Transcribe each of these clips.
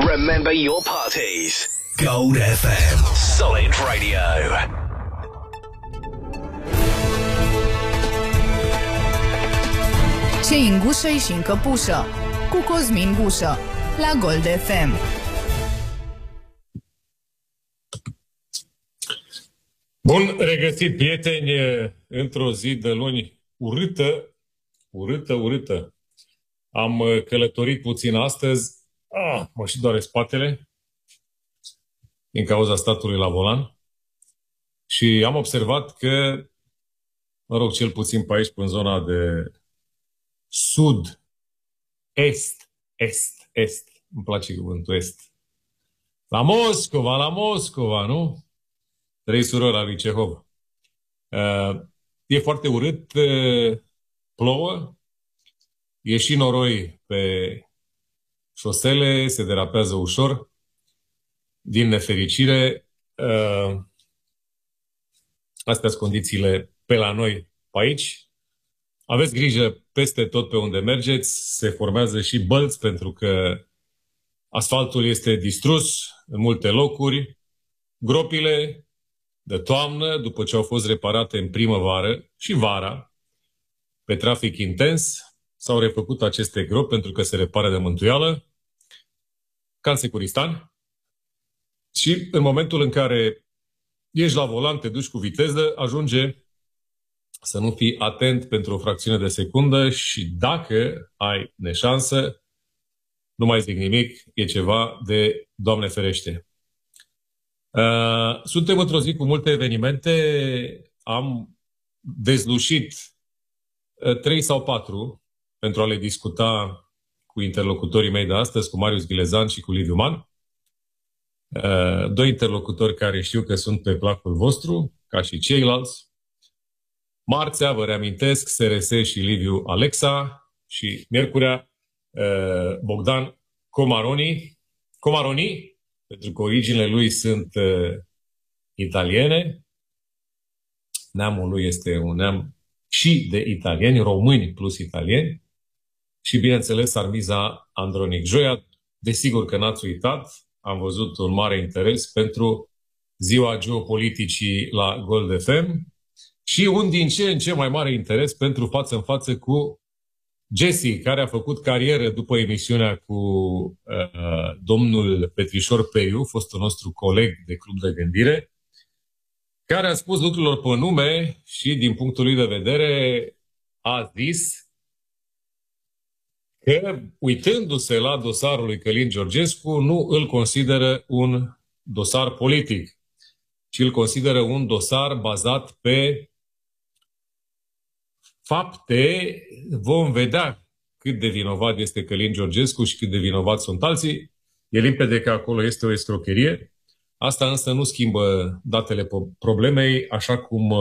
Remember your parties. Gold FM. Solid Radio. Ce îngușă și încăpușă cu Cosmin Gușă la Gold FM. Bun regăsit, prieteni, într-o zi de luni urâtă. Am călătorit puțin astăzi. Mă și doare spatele din cauza statului la volan. Și am observat că, mă rog, cel puțin pe aici, în zona de sud, est, îmi place cuvântul est. La Moscova, nu? Trei surori la lui Cehov. E foarte urât, plouă, e și noroi pe șosele, se derapează ușor. Din nefericire, astea sunt condițiile pe la noi, pe aici. Aveți grijă peste tot pe unde mergeți, se formează și bălți pentru că asfaltul este distrus în multe locuri. Gropile de toamnă, după ce au fost reparate în primăvară și vara, pe trafic intens, s-au refăcut aceste gropi pentru că se repară de mântuială, ca în Securistan. Și în momentul în care ești la volan, te duci cu viteză, ajunge să nu fii atent pentru o fracțiune de secundă și dacă ai neșansă, nu mai zic nimic, e ceva de Doamne ferește. Suntem într-o zi cu multe evenimente. Am dezlușit 3 sau 4 pentru a le discuta cu interlocutorii mei de astăzi, cu Marius Ghilezan și cu Liviu Man. 2 interlocutori care știu că sunt pe placul vostru, ca și ceilalți. Marțea, vă reamintesc, SRS și Liviu Alexa și miercurea Bogdan Comaroni, pentru că originile lui sunt italiene. Neamul lui este un neam și de italieni, români plus italieni. Și, bineînțeles, Armiza Andronic. Joia, desigur că n-ați uitat, am văzut un mare interes pentru ziua geopoliticii la Gold FM și un din ce în ce mai mare interes pentru Față în Față cu Jesse, care a făcut carieră după emisiunea cu domnul Petrișor Peiu, fostul nostru coleg de Club de Gândire, care a spus lucrurilor pe nume și, din punctul lui de vedere, a zis că, uitându-se la dosarul lui Călin Georgescu, nu îl consideră un dosar politic, ci îl consideră un dosar bazat pe fapte. Vom vedea cât de vinovat este Călin Georgescu și cât de vinovat sunt alții. E limpede că acolo este o escrocherie. Asta însă nu schimbă datele problemei, așa cum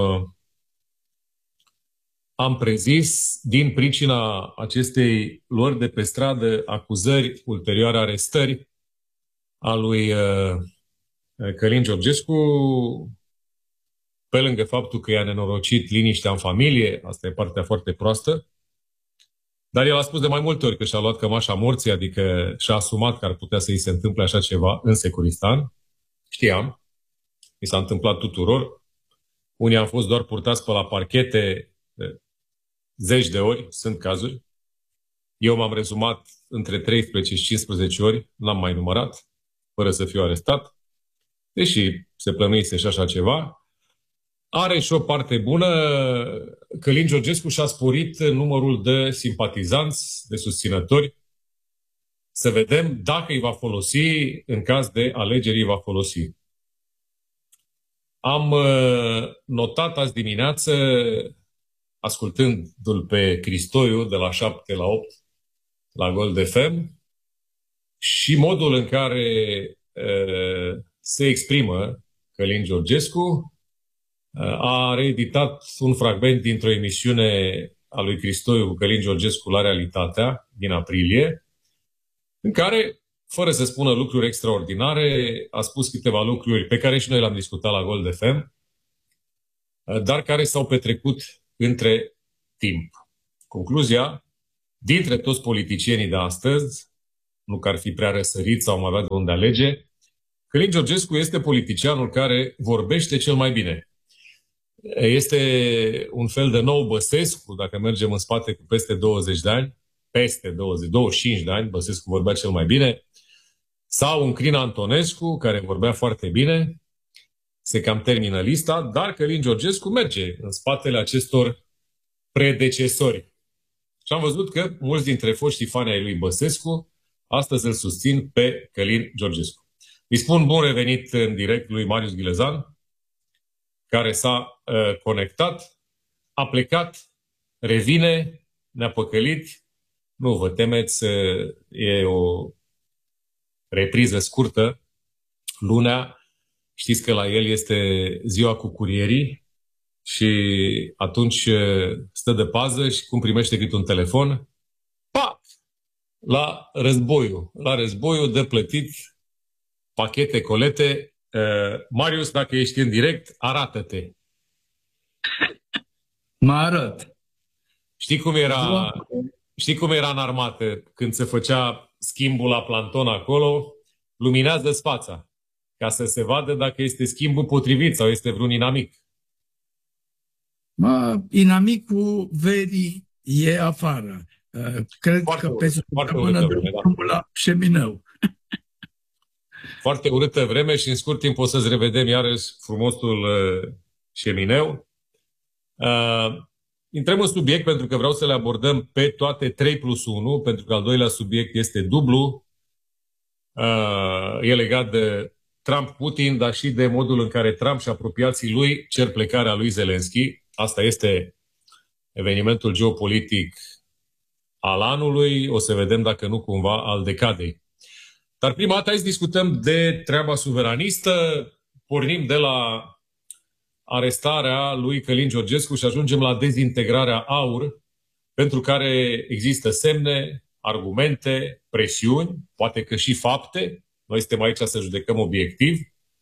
am prezis, din pricina acestei luări de pe stradă, acuzări, ulterioare arestări a lui Călin Georgescu, pe lângă faptul că i-a nenorocit liniștea în familie, asta e partea foarte proastă, dar el a spus de mai multe ori că și-a luat cămașa morții, adică și-a asumat că ar putea să îi se întâmple așa ceva în Securistan. Știam, mi s-a întâmplat tuturor. Unii am fost doar purtați pe la parchete zeci de ori, sunt cazuri. Eu m-am rezumat între 13 și 15 ori, n-am mai numărat, fără să fiu arestat, deși se plănuise și așa ceva. Are și o parte bună. Călin Georgescu și-a sporit numărul de simpatizanți, de susținători. Să vedem dacă îi va folosi, în caz de alegeri îi va folosi. Am notat azi dimineață, ascultându-l pe Cristoiu de la 7 la 8 la Gold FM, și modul în care se exprimă Călin Georgescu. A reeditat un fragment dintr-o emisiune a lui Cristoiu cu Călin Georgescu la Realitatea din aprilie, în care, fără să spună lucruri extraordinare, a spus câteva lucruri pe care și noi le-am discutat la Gold FM, dar care s-au petrecut între timp. Concluzia, dintre toți politicienii de astăzi, nu că ar fi prea răsărit sau mai avea de unde alege. Călin Georgescu este politicianul care vorbește cel mai bine. Este un fel de nou Băsescu, dacă mergem în spate cu peste 20 de ani, peste 25 de ani, Băsescu vorbea cel mai bine, sau un Crin Antonescu, care vorbea foarte bine, se cam termină lista, dar Călin Georgescu merge în spatele acestor predecesori. Și am văzut că mulți dintre foștii fani ai lui Băsescu astăzi îl susțin pe Călin Georgescu. Îi spun bun revenit în direct lui Marius Ghilezan, care s-a conectat, a plecat, revine, ne-a păcălit. Nu vă temeți, e o repriză scurtă, lunea. Știți că la el este ziua cu curierii și atunci stă de pază și cum primește câte un telefon, pac! La războiul de plătit pachete, colete. Marius, dacă ești în direct, arată-te. Mă arăt. Știi cum era în armată când se făcea schimbul la planton acolo? Luminează-ți fața ca să se vadă dacă este schimbul potrivit sau este vreun inamic. Inamicul verii e afară. Cred foarte că pe săptămână drumul la Șemineu. Foarte urâtă vreme și în scurt timp o să-ți revedem iarăși frumosul Șemineu. Intrăm în subiect pentru că vreau să le abordăm pe toate 3+1, pentru că al doilea subiect este dublu. E legat de Trump-Putin, dar și de modul în care Trump și apropiații lui cer plecarea lui Zelensky. Asta este evenimentul geopolitic al anului. O să vedem dacă nu cumva al decadei. Dar prima dată aici discutăm de treaba suveranistă. Pornim de la arestarea lui Călin Georgescu și ajungem la dezintegrarea AUR, pentru care există semne, argumente, presiuni, poate că și fapte. Noi suntem aici să judecăm obiectiv.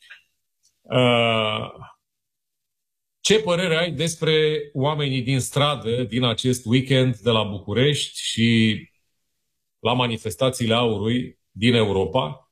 Ce părere ai despre oamenii din stradă din acest weekend de la București și la manifestațiile AUR-ului din Europa?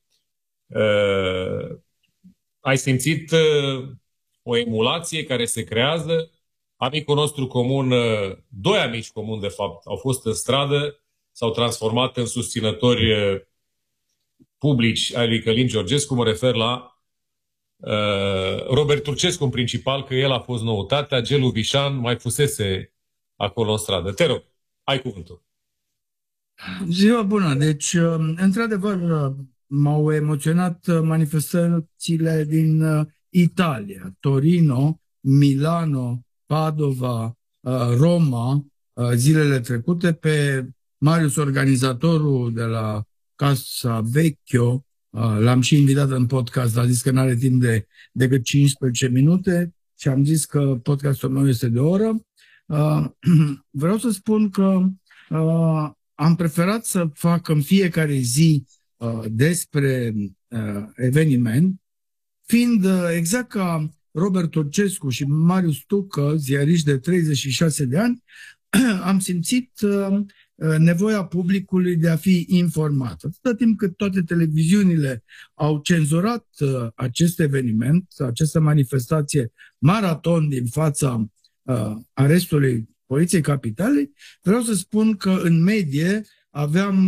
Ai simțit o emulație care se creează? Amicul nostru comun, doi amici comuni de fapt, au fost în stradă, s-au transformat în susținători publici ai lui Călin Georgescu. Mă refer la Robert Turcescu în principal, că el a fost noutatea, Gelu Vișan mai fusese acolo în stradă. Te rog, ai cuvântul. Ziua bună! Deci, într-adevăr, m-au emoționat manifestațiile din Italia, Torino, Milano, Padova, Roma, zilele trecute. Pe Marius, organizatorul de la Casa Vecchio, l-am și invitat în podcast, a zis că nu are timp decât 15 minute și am zis că podcastul meu este de o oră. Vreau să spun că am preferat să fac în fiecare zi despre eveniment, fiind exact ca Robert Turcescu și Marius Tucă, ziariști de 36 de ani, am simțit nevoia publicului de a fi informat. Atâta timp cât toate televiziunile au cenzurat acest eveniment, această manifestație maraton din fața arestului Poliției Capitalei, vreau să spun că în medie aveam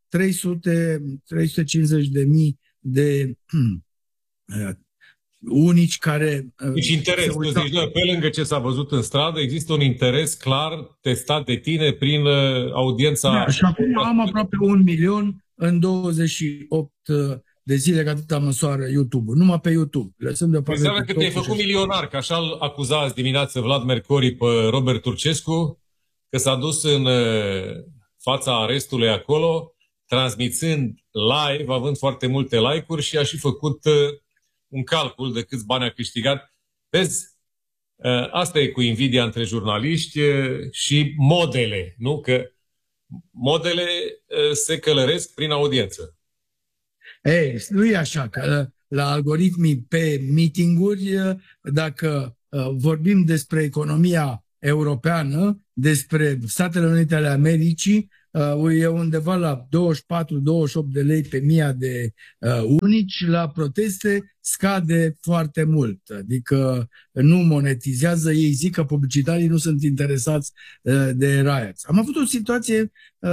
350 de mii de unici care... Deci interes, tu zici, pe lângă ce s-a văzut în stradă, există un interes clar testat de tine prin audiența... Da, și acum am aproape 1 milion în 28 de zile, că atâta măsoară YouTube-ul, numai pe YouTube. Înseamnă că te-ai făcut milionar, că așa îl acuza azi dimineață Vlad Mercori pe Robert Turcescu, că s-a dus în fața arestului acolo, transmițând live, având foarte multe like-uri și a și făcut un calcul de câți bani a câștigat. Vezi, asta e cu invidia între jurnaliști și modele, nu? Că modele se călăresc prin audiență. Ei, nu e așa, că la algoritmii pe meeting-uri, dacă vorbim despre economia europeană, despre Statele Unite ale Americii, e undeva la 24-28 de lei pe 1000 de unici, la proteste scade foarte mult, adică nu monetizează, ei zic că publicitarii nu sunt interesați de riots. Am avut o situație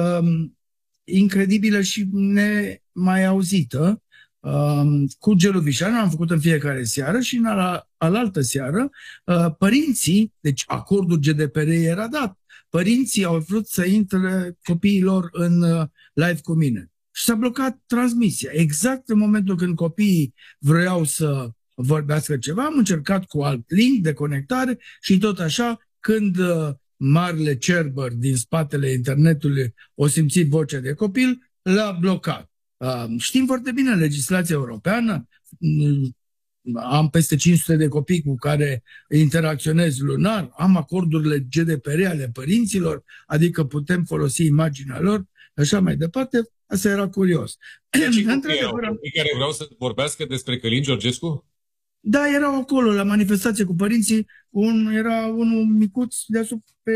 incredibilă și nemai auzită, cu Gelu Vișanu, am făcut în fiecare seară și în alaltă seară părinții, deci acordul GDPR era dat, părinții au vrut să intre copiii lor în live cu mine și s-a blocat transmisia. Exact în momentul când copiii vreau să vorbească ceva, am încercat cu alt link de conectare și tot așa, când marele Cerber din spatele internetului o simțit vocea de copil, l-a blocat. Știm foarte bine legislația europeană, am peste 500 de copii cu care interacționez lunar, am acordurile GDPR ale părinților, adică putem folosi imaginea lor, așa mai departe. Asta era curios. Și copii care vreau să vorbească despre Călin Georgescu? Da, erau acolo la manifestație cu părinții, era unul micuț deasupra pe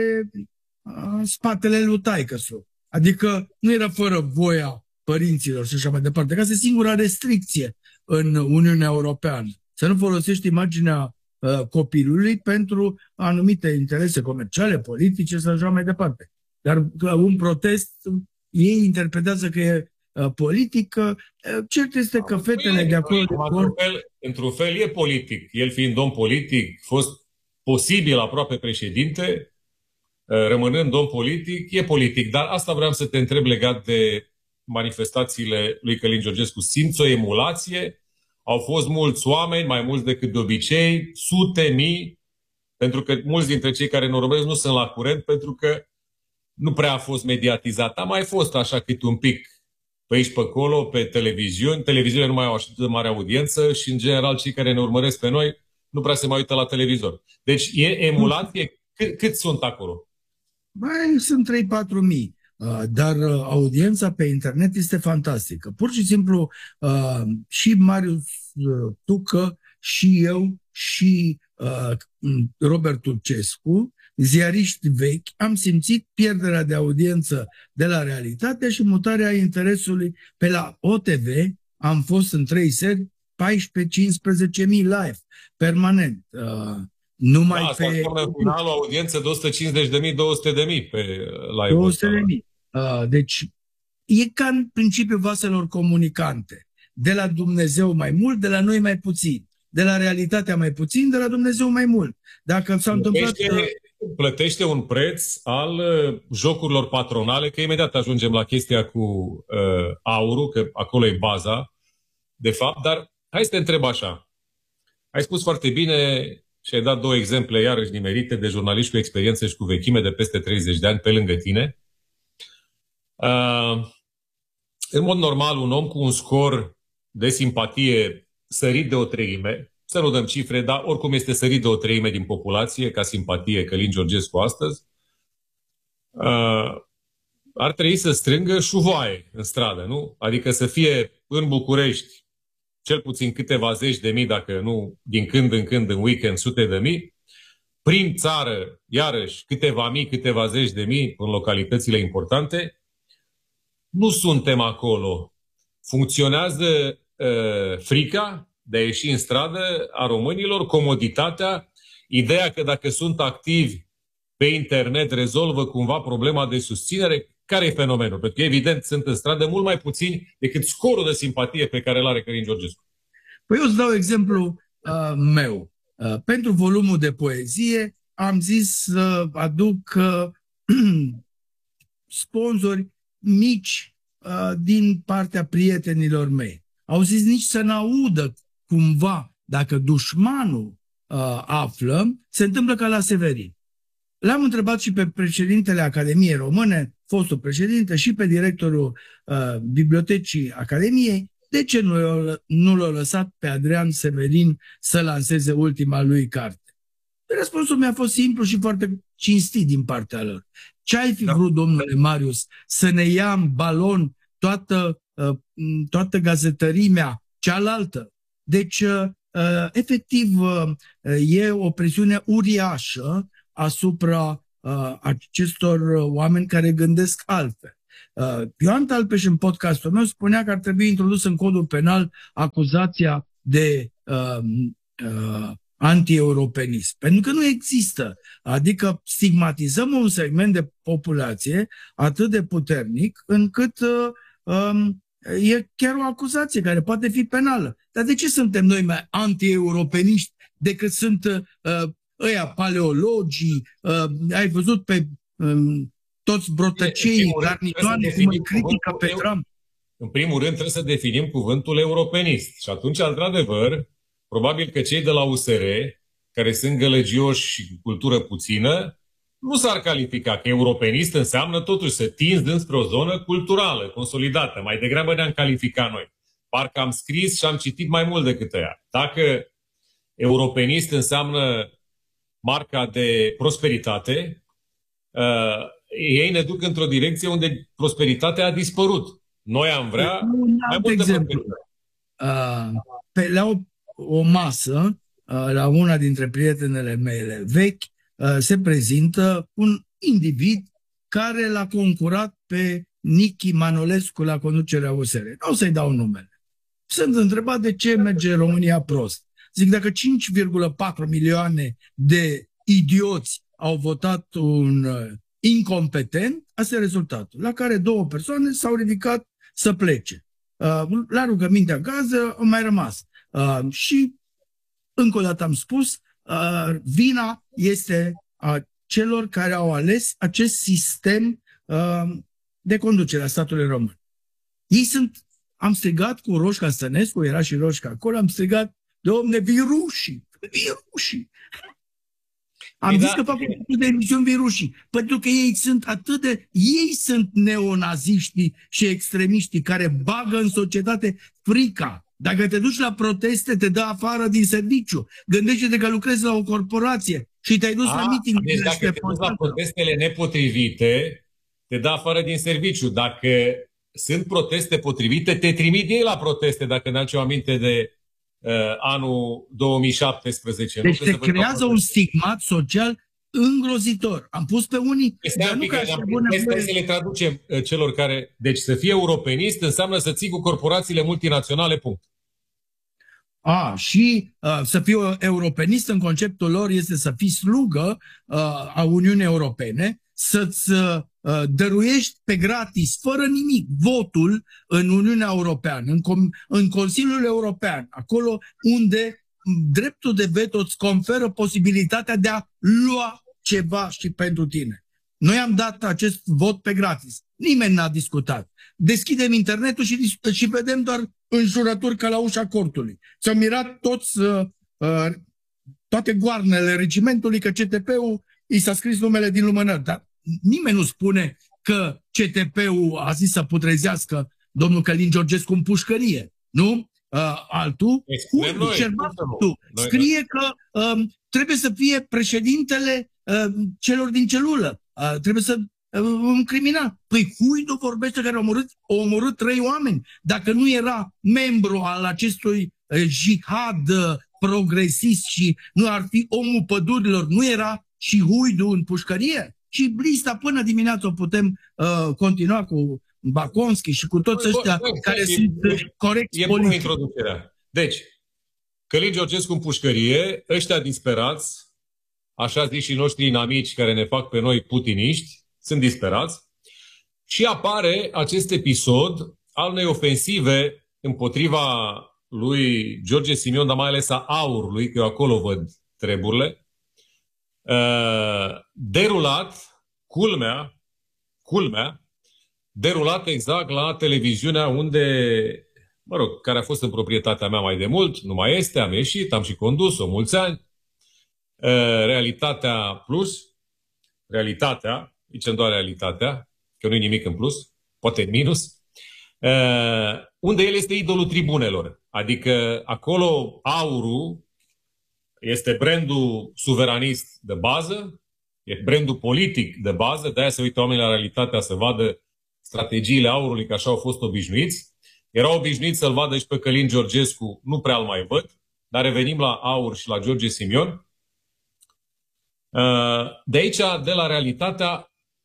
spatele lui taică-su. Adică nu era fără voia părinților și așa mai departe. Că asta e singura restricție în Uniunea Europeană. Să nu folosești imaginea copilului pentru anumite interese comerciale, politice și așa mai departe. Dar un protest, ei interpretează că e politică. Cert este că fetele de acolo... Într-un fel e politic. El fiind om politic, fost posibil aproape președinte, rămânând om politic, e politic. Dar asta vreau să te întreb legat de manifestațiile lui Călin Georgescu. Simți o emulație? Au fost mulți oameni, mai mulți decât de obicei, sute mii, pentru că mulți dintre cei care ne urmăresc nu sunt la curent, pentru că nu prea a fost mediatizat. A mai fost așa cât un pic pe aici, pe acolo, pe televiziuni. Televiziunile nu mai au așa de mare audiență și, în general, cei care ne urmăresc pe noi nu prea se mai uită la televizor. Deci e emulație. Cât sunt acolo? Băi, sunt 3-4 mii. Dar audiența pe internet este fantastică. Pur și simplu și Marius Tucă, și eu, și Robert Turcescu, ziariști vechi, am simțit pierderea de audiență de la Realitate și mutarea interesului pe la OTV. Am fost în 3 seri 14-15 mii live, permanent. Numai asta pe finalul audiență de 150.000-200.000 pe live. 200.000. Deci e ca în principiu vaselor comunicante. De la Dumnezeu mai mult, de la noi mai puțin. De la realitatea mai puțin, de la Dumnezeu mai mult. Dacă s-a întâmplat... Plătește un preț al jocurilor patronale, că imediat ajungem la chestia cu aurul, că acolo e baza, de fapt. Dar hai să te întreb așa. Ai spus foarte bine și ai dat 2 exemple iarăși nimerite de jurnaliști cu experiență și cu vechime de peste 30 de ani pe lângă tine. În mod normal, un om cu un scor de simpatie sărit de 1/3, să nu dăm cifre, dar oricum este sărit de 1/3 din populație ca simpatie Călin Georgescu astăzi, ar trebui să strângă șuvoaie în stradă, nu? Adică să fie în București cel puțin câteva zeci de mii, dacă nu din când în când, în weekend, sute de mii, prin țară, iarăși, câteva mii, câteva zeci de mii în localitățile importante. Nu suntem acolo. Funcționează frica de a ieși în stradă a românilor, comoditatea, ideea că dacă sunt activi pe internet rezolvă cumva problema de susținere. Care e fenomenul? Pentru că, evident, sunt în stradă mult mai puțini decât scorul de simpatie pe care îl are Călin Georgescu. Păi eu îți dau exemplu meu. Pentru volumul de poezie am zis să aduc sponsori mici din partea prietenilor mei. Au zis nici să n-audă cumva, dacă dușmanul află, se întâmplă ca la Severin. L-am întrebat și pe președintele Academiei Române, fostul președinte, și pe directorul Bibliotecii Academiei, de ce nu l-a lăsat pe Adrian Severin să lanseze ultima lui carte. Răspunsul mi-a fost simplu și foarte cinstit din partea lor. Ce ai fi vrut, domnule Marius, să ne ia în balon toată gazetărimea cealaltă? Deci, efectiv, e o presiune uriașă asupra acestor oameni care gândesc altfel. Ioan Talpeș, în podcastul meu, spunea că ar trebui introdus în codul penal acuzația de anti-europenism. Pentru că nu există. Adică stigmatizăm un segment de populație atât de puternic încât e chiar o acuzație care poate fi penală. Dar de ce suntem noi mai anti-europeniști decât sunt ăia paleologii? Ai văzut pe toți brotăceii garnitoane cum îi critică pe Trump? În primul rând trebuie să definim cuvântul europenist. Și atunci, într-adevăr, probabil că cei de la USR, care sunt gălăgioși și cu cultură puțină, nu s-ar califica că europenist înseamnă totuși să tinzi dinspre o zonă culturală, consolidată. Mai degrabă ne-am calificat noi. Parcă am scris și am citit mai mult decât ăia. Dacă europenist înseamnă marca de prosperitate, ei ne duc într-o direcție unde prosperitatea a dispărut. Noi am vrea mai multă prosperitate. La o masă, la una dintre prietenele mele vechi, se prezintă un individ care l-a concurat pe Nichi Manolescu la conducerea USR. Nu o să-i dau numele. Sunt întrebat de ce merge România prost. Zic, dacă 5,4 milioane de idioți au votat un incompetent, asta e rezultatul, la care 2 persoane s-au ridicat să plece. La rugămintea gază au mai rămas. Și, încă o dată am spus, vina este a celor care au ales acest sistem de conducere a statului român. Ei sunt, am strigat cu Roșca Stănescu, era și Roșca acolo, am strigat, domne, virușii. Am zis că fac de emisiuni virușii, pentru că ei sunt neonaziștii și extremiștii care bagă în societate frica. Dacă te duci la proteste, te dă afară din serviciu. Gândește-te că lucrezi la o corporație și te-ai dus la meeting. Deci dacă te duci la protestele nepotrivite, te dă afară din serviciu. Dacă sunt proteste potrivite, te trimit ei la proteste, dacă ne-aduce aminte de anul 2017. Deci se creează un stigmat social îngrozitor. Am pus pe unii... Să le traducem celor care... Deci să fie europenist înseamnă să ții cu corporațiile multinaționale, punct. Și să fii europenist în conceptul lor este să fii slugă a Uniunii Europene, să-ți dăruiești pe gratis, fără nimic, votul în Uniunea Europeană, în Consiliul European, acolo unde dreptul de veto îți conferă posibilitatea de a lua ceva și pentru tine. Noi am dat acest vot pe gratis. Nimeni n-a discutat. Deschidem internetul și vedem doar înjurături ca la ușa cortului. S-au mirat toate goarnele regimentului că CTP-ul i s-a scris numele din lumânări. Dar nimeni nu spune că CTP-ul a zis să putrezească domnul Călin Georgescu în pușcărie. Nu? Altul, scrie că trebuie să fie președintele celor din celulă. Trebuie să un criminal. Păi Huidu vorbește care a omorât 3 oameni. Dacă nu era membru al acestui jihad progresist și nu ar fi omul pădurilor, nu era și Huidu în pușcărie? Și lista până dimineață o putem continua cu Baconski și cu toți ăștia care sunt corecți politic. Introducerea. Deci, Călin Georgescu în pușcărie, ăștia disperați, așa zic și noștri inamici care ne fac pe noi putiniști, sunt disperați, și apare acest episod al unei ofensive împotriva lui George Simion, dar mai ales a aurului, că eu acolo văd treburile, derulat, culmea, derulat exact la televiziunea unde, care a fost în proprietatea mea mai de mult, nu mai este, am ieșit, am și condus-o mulți ani. Realitatea plus, zicem doar realitatea, că nu e nimic în plus, poate în minus, unde el este idolul tribunelor. Adică acolo aurul este brandul suveranist de bază, e brandul politic de bază, de-aia se uită oamenii la realitatea să vadă strategiile aurului, că așa au fost obișnuiți. Erau obișnuiți să-l vadă și pe Călin Georgescu, nu prea îl mai văd, dar revenim la aur și la George Simion. De aici, de la realitatea,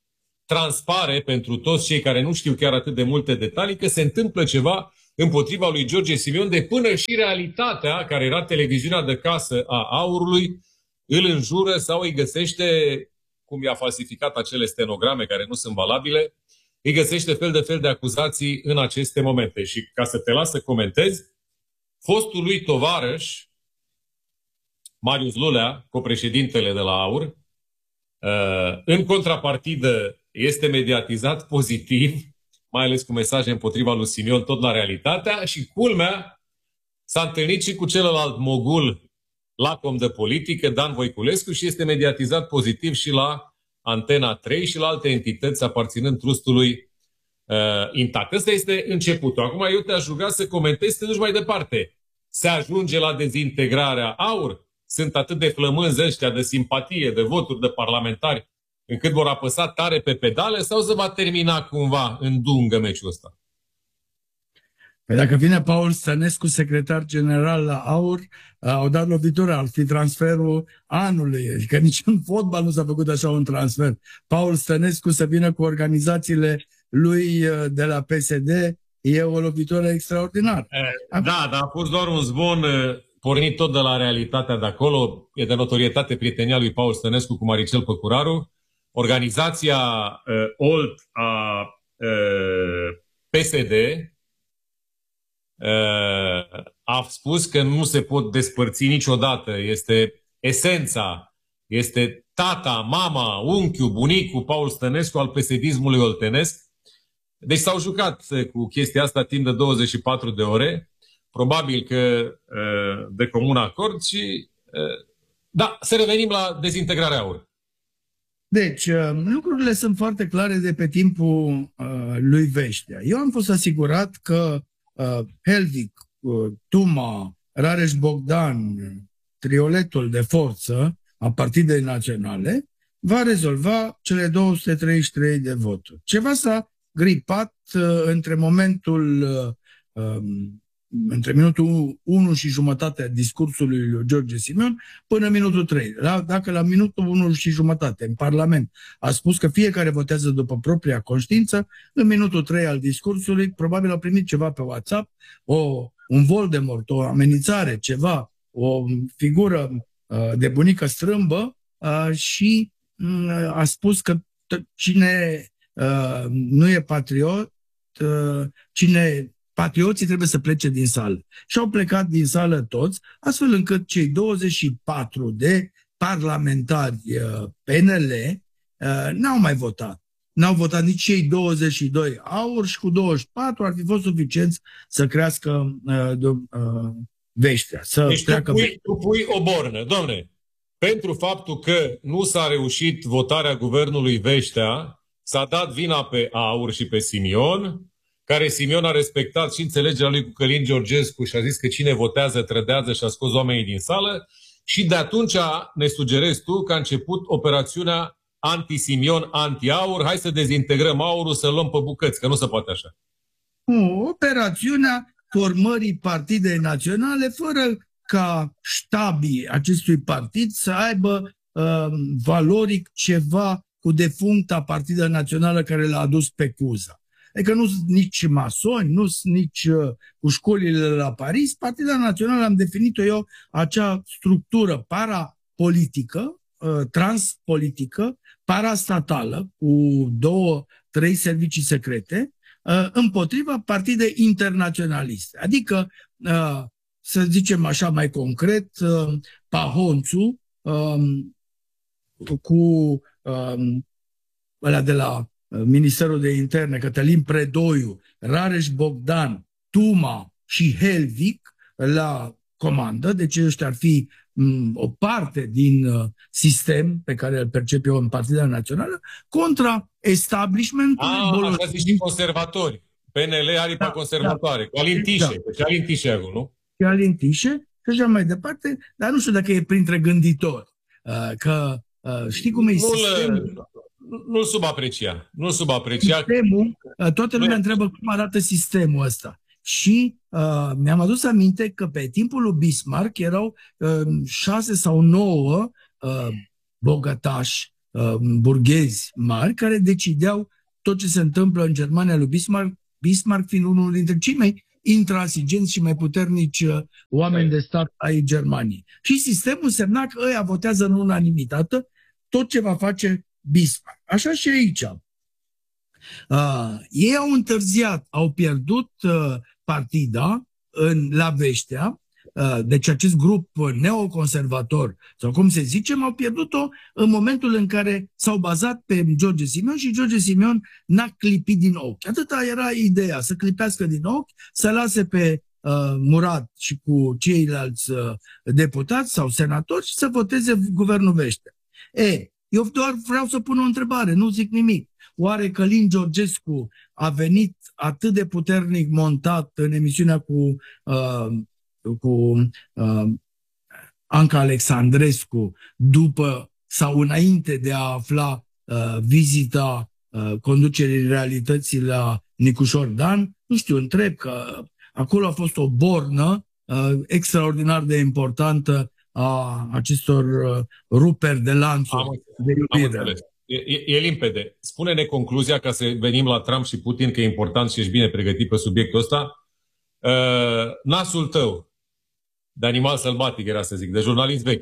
transpare pentru toți cei care nu știu chiar atât de multe detalii că se întâmplă ceva împotriva lui George Simion, de până și realitatea, care era televiziunea de casă a Aurului, îl înjură sau îi găsește, cum i-a falsificat acele stenograme care nu sunt valabile, îi găsește fel de fel de acuzații în aceste momente. Și ca să te las să comentezi, fostul lui tovarăș, Marius Lulea, copreședintele de la Aur, în contrapartidă este mediatizat pozitiv, mai ales cu mesaje împotriva lui Simion, tot la Realitatea, și culmea, s-a întâlnit și cu celălalt mogul lacom de politică, Dan Voiculescu, și este mediatizat pozitiv și la Antena 3 și la alte entități aparținând trustului Intact. Ăsta este începutul. Acum eu te-aș ruga să comentezi, să te duci mai departe. Se ajunge la dezintegrarea Aur? Sunt atât de flămânzi ăștia de simpatie, de voturi de parlamentari, încât vor apăsa tare pe pedale, sau se va termina cumva în dungă meciul ăsta? Păi dacă vine Paul Stănescu, secretar general la Aur, au dat lovitura, ar fi transferul anului. Adică nici în fotbal nu s-a făcut așa un transfer. Paul Stănescu să vină cu organizațiile lui de la PSD e o lovitură extraordinară. Da, dar a fost doar un zvon pornit tot de la Realitatea de acolo. E de notorietate prietenia lui Paul Stănescu cu Maricel Păcuraru. Organizația OLT a PSD a spus că nu se pot despărți niciodată. Este esența, este tata, mama, unchiul, bunicul Paul Stănescu al PSD-ismului oltenesc. Deci s-au jucat cu chestia asta timp de 24 de ore, probabil că de comun acord, și da, să revenim la dezintegrarea Aur. Deci, lucrurile sunt foarte clare de pe timpul lui Veștea. Eu am fost asigurat că Helvic, Tuma, Rareș Bogdan, trioletul de forță a Partidei Naționale, va rezolva cele 233 de voturi. Ceva s-a gripat între minutul 1 și jumătate a discursului lui George Simion până minutul 3. Dacă la minutul 1 și jumătate în Parlament a spus că fiecare votează după propria conștiință, în minutul 3 al discursului probabil au primit ceva pe WhatsApp, un Voldemort, o amenințare, ceva, o figură de bunică strâmbă și a spus că cine nu e patriot, patrioții trebuie să plece din sală. Și au plecat din sală toți, astfel încât cei 24 de parlamentari PNL n-au mai votat. N-au votat nici cei 22 Aur și cu 24 ar fi fost suficienți să crească Veștea. Deci tu pui o bornă, domne, pentru faptul că nu s-a reușit votarea guvernului Veștea, s-a dat vina pe Aur și pe Simion, care Simion a respectat și înțelegerea lui cu Călin Georgescu și a zis că cine votează trădează și a scos oamenii din sală, și de atunci ne sugerezi tu că a început operațiunea anti-Simion, anti-Aur, hai să dezintegrăm Aurul, să luăm pe bucăți, că nu se poate așa. Operațiunea formării Partidei Naționale fără ca ștabii acestui partid să aibă valoric ceva cu defuncta Partidă Națională care l-a adus pe Cuza. Adică nu sunt nici masoni, nu sunt nici cu școlile la Paris. Partida Națională am definit-o eu acea structură parapolitică, transpolitică, parastatală, cu 2-3 servicii secrete, împotriva partide internaționaliste. Adică, să zicem așa mai concret, Pahonțu cu ăla de la Ministerul de Interne, Cătălin Predoiu, Rareș Bogdan, Tuma și Helvic la comandă, deci ăștia ar fi o parte din sistem pe care îl percep eu în Partida Națională, contra establishmentului. Așa zici și conservatori. PNL aripa conservatoare, cu Alin Tișe. Deci Alin Tișe acolo, nu? Și Alin Tișe și așa mai departe, dar nu știu dacă e printre gânditori. Că știi cum e sistemul? Nu-l subaprecia. Nu-l subaprecia. Sistemul, toată lumea întreabă cum arată sistemul ăsta. Și mi-am adus aminte că pe timpul lui Bismarck erau 6 sau 9 bogătași burghezi mari care decideau tot ce se întâmplă în Germania lui Bismarck, Bismarck fiind unul dintre cei mai intransigenți și mai puternici oameni de stat ai Germaniei. Și sistemul semna că ăia votează în unanimitate tot ce va face Bismarck. Așa și aici. Ei au întârziat, au pierdut partida la Veștea, deci acest grup neoconservator, sau cum se zice, au pierdut-o în momentul în care s-au bazat pe George Simion și George Simion n-a clipit din ochi. Atâta era ideea, să clipească din ochi, să lase pe Murat și cu ceilalți deputați sau senatori și să voteze guvernul Veștea. Eu doar vreau să pun o întrebare, nu zic nimic. Oare Călin Georgescu a venit atât de puternic montat în emisiunea cu Anca Alexandrescu după sau înainte de a afla vizita conducerii realității la Nicușor Dan? Nu știu, întreb că acolo a fost o bornă extraordinar de importantă a acestor ruperi de lanțuri de iubire. E limpede. Spune-ne concluzia, ca să venim la Trump și Putin, că e important și ești bine pregătit pe subiectul ăsta. Nasul tău de animal sălbatic, era să zic, de jurnalist vechi,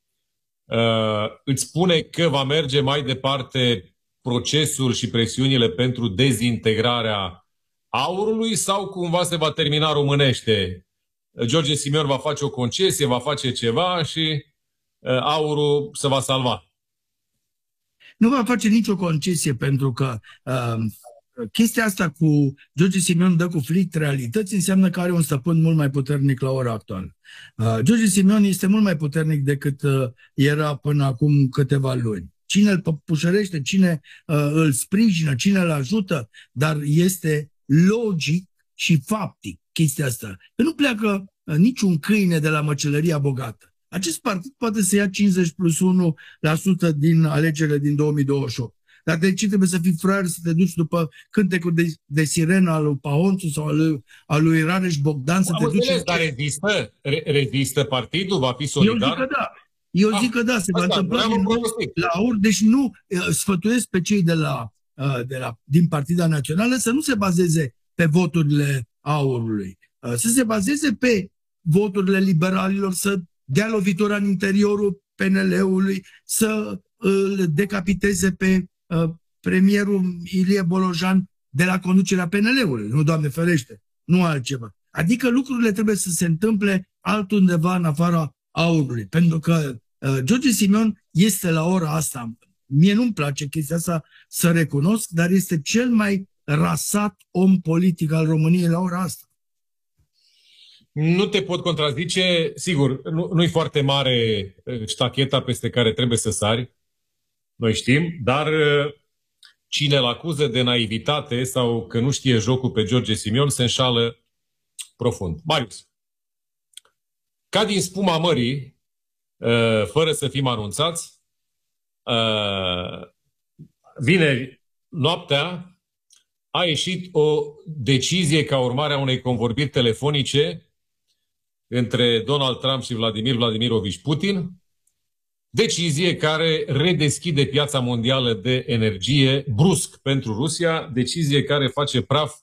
îți spune că va merge mai departe procesul și presiunile pentru dezintegrarea aurului sau cumva se va termina românește? George Simion va face o concesie, va face ceva și aurul se va salva. Nu va face nicio concesie pentru că chestia asta cu George Simion dă cu flict realități înseamnă că are un stăpân mult mai puternic la ora actuală. George Simion este mult mai puternic decât era până acum câteva luni. Cine îl păpușărește, cine îl sprijină, cine îl ajută, dar este logic și faptic chestia asta. Că nu pleacă niciun câine de la măcelăria bogată. Acest partid poate să ia 50+1% din alegerile din 2028. Dar de ce trebuie să fii fraier să te duci după cântecul de sirenă al lui Pahonțu sau al lui Rareș Bogdan să te duci... Dar rezistă partidul? Va fi solidar? Eu zic că da. Eu zic că da, se va întâmpla din nou la aur. Deci nu sfătuiesc pe cei din Partida Națională să nu se bazeze pe voturile aurului. Să se bazeze pe voturile liberalilor, să dea lovitura în interiorul PNL-ului, să îl decapiteze pe premierul Ilie Bolojan de la conducerea PNL-ului. Nu, Doamne ferește, nu altceva. Adică lucrurile trebuie să se întâmple altundeva în afara aurului. Pentru că George Simion este la ora asta, mie nu-mi place chestia asta să recunosc, dar este cel mai rasat om politic al României la ora asta. Nu te pot contrazice, sigur, nu-i foarte mare ștacheta peste care trebuie să sari, noi știm, dar cine îl acuză de naivitate sau că nu știe jocul pe George Simion se înșală profund. Marius, ca din spuma mării, fără să fim anunțați, vineri noaptea a ieșit o decizie ca urmare a unei convorbiri telefonice între Donald Trump și Vladimir Vladimirovici Putin, decizie care redeschide piața mondială de energie brusc pentru Rusia, decizie care face praf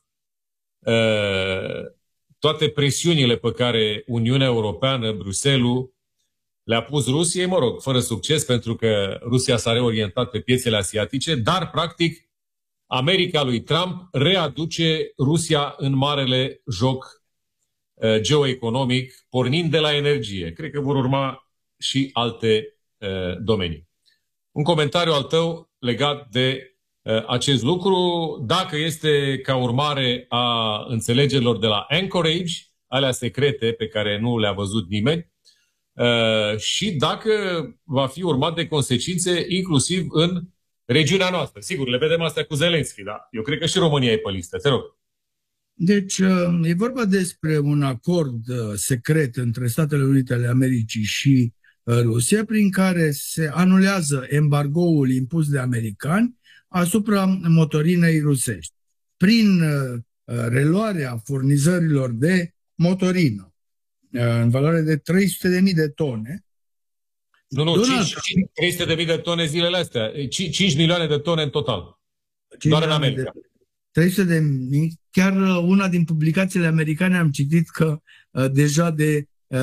toate presiunile pe care Uniunea Europeană, Bruxelles, le-a pus Rusiei, mă rog, fără succes, pentru că Rusia s-a reorientat pe piețele asiatice, dar, practic, America lui Trump readuce Rusia în marele joc geoeconomic, pornind de la energie. Cred că vor urma și alte domenii. Un comentariu al tău legat de acest lucru, dacă este ca urmare a înțelegerilor de la Anchorage, alea secrete pe care nu le-a văzut nimeni, și dacă va fi urmat de consecințe inclusiv în regiunea noastră. Sigur, le vedem astea cu Zelenski, dar eu cred că și România e pe listă. Te rog. Deci, e vorba despre un acord secret între Statele Unite ale Americii și Rusia, prin care se anulează embargoul impus de americani asupra motorinei rusești. Prin reluarea furnizărilor de motorină în valoare de 300.000 de tone, Nu, 300.000 de tone zilele astea. 5 milioane de tone în total. Doar în America. 300.000. Chiar una din publicațiile americane am citit că deja de